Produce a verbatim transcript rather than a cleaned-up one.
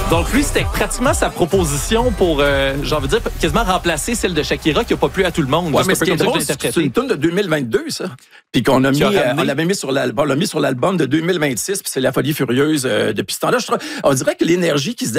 Donc lui, c'était pratiquement sa proposition pour, euh, j'ai envie de dire, quasiment remplacer celle de Shakira qui n'a pas plu à tout le monde. Ouais, c'est mais un ce peu qui est comme ça que drôle, je l'ai c'est interprété. une tune de deux mille vingt-deux, ça. Puis qu'on a mis, Qui a euh, ramené. on l'avait mis sur l'album, on l'a mis sur l'album de deux mille vingt-six, puis c'est la folie furieuse euh, depuis ce temps-là. Je trouve, on dirait que l'énergie qui se